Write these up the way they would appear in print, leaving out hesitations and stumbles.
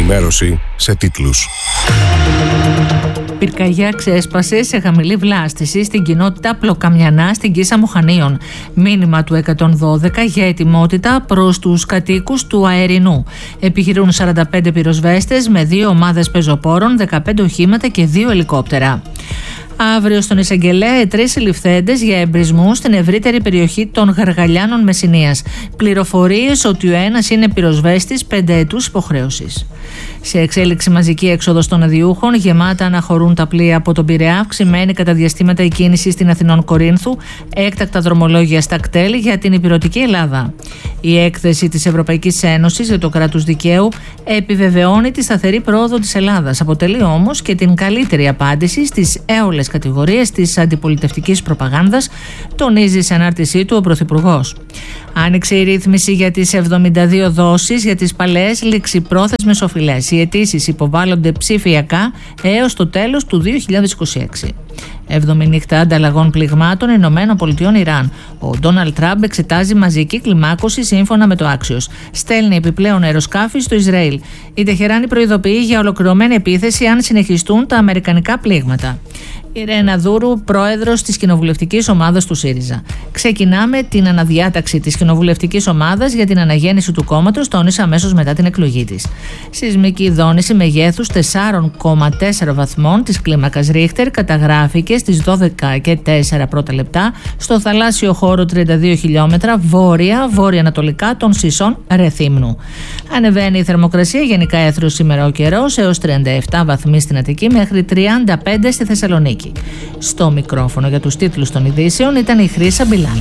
Ενημέρωση σε τίτλους. Πυρκαγιά ξέσπασε σε χαμηλή βλάστηση στην κοινότητα Πλοκαμιανά στην Κίσα Μοχανίων. Μήνυμα του 112 για ετοιμότητα προς τους κατοίκους του Αερινού. Επιχειρούν 45 πυροσβέστες με 2 ομάδες πεζοπόρων, 15 οχήματα και 2 ελικόπτερα. Αύριο στον Εισαγγελέα 3 συλληφθέντες για εμπρισμού στην ευρύτερη περιοχή των Γαργαλιάνων Μεσσηνίας. Πληροφορίες ότι ο ένας είναι πυροσβέστης 5 ετούς υποχρέωσης. Σε εξέλιξη μαζική έξοδος των αδιούχων, γεμάτα αναχωρούν τα πλοία από τον Πειραιά, αυξημένη κατά διαστήματα η κίνηση στην Αθηνών Κορίνθου, έκτακτα δρομολόγια στα κτέλ για την υπηρετική Ελλάδα. Η έκθεση της Ευρωπαϊκής Ένωσης για το κράτος δικαίου επιβεβαιώνει τη σταθερή πρόοδο της Ελλάδας. Αποτελεί όμως και την καλύτερη απάντηση στις έολες κατηγορίες της αντιπολιτευτικής προπαγάνδας, τονίζει σε ανάρτησή του ο Πρωθυπουργός. Άνοιξε η ρύθμιση για τις 72 δόσεις για τις παλαιές ληξιπρόθεσμες οφειλές. Οι αιτήσεις υποβάλλονται ψηφιακά έως το τέλος του 2026. 7η νύχτα ανταλλαγών πληγμάτων ΗΠΑ-Ιράν. Ο Ντόναλντ Τραμπ εξετάζει μαζική κλιμάκωση σύμφωνα με το Axios. Στέλνει επιπλέον αεροσκάφη στο Ισραήλ. Η Τεχεράνη προειδοποιεί για ολοκληρωμένη επίθεση αν συνεχιστούν τα αμερικανικά πλήγματα. Η Ρένα Δούρου, πρόεδρος της κοινοβουλευτικής ομάδας του ΣΥΡΙΖΑ. Ξεκινάμε την αναδιάταξη της κοινοβουλευτικής ομάδας για την αναγέννηση του κόμματος, τόνισε αμέσως μετά την εκλογή της. Σεισμική δόνηση μεγέθους 4,4 βαθμών της κλίμακας Ρίχτερ καταγράφηκε στις 12 και 4 πρώτα λεπτά στο θαλάσσιο χώρο 32 χιλιόμετρα βόρεια-ανατολικά των Σισών Ρεθύμνου. Ανεβαίνει η θερμοκρασία, γενικά έθριο σήμερα ο καιρός, έως 37 βαθμοί στην Αττική μέχρι 35 στη Θεσσαλονίκη. Στο μικρόφωνο για τους τίτλους των ειδήσεων ήταν η Χρύσα Μπιλάνη.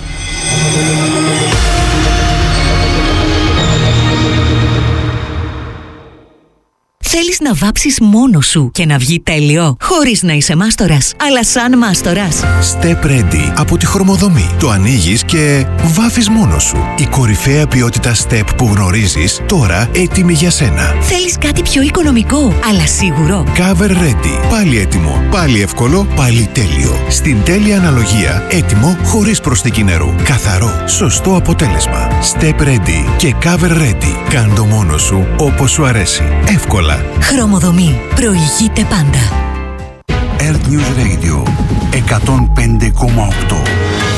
Θέλεις να βάψεις μόνος σου και να βγει τέλειο, χωρίς να είσαι μάστορας, αλλά σαν μάστορας. Step Ready από τη Χρωμοδομή. Το ανοίγεις και βάφεις μόνος σου. Η κορυφαία ποιότητα Step που γνωρίζεις, τώρα έτοιμη για σένα. Θέλεις κάτι πιο οικονομικό, αλλά σίγουρο. Cover Ready. Πάλι έτοιμο, πάλι εύκολο, πάλι τέλειο. Στην τέλεια αναλογία, έτοιμο χωρίς προσθήκη νερού. Καθαρό, σωστό αποτέλεσμα. Step Ready και Cover Ready. Κάν' το μόνος σου όπως σου αρέσει. Εύκολα. Χρωμοδομή. Προηγείται πάντα. Earth News Radio 105,8.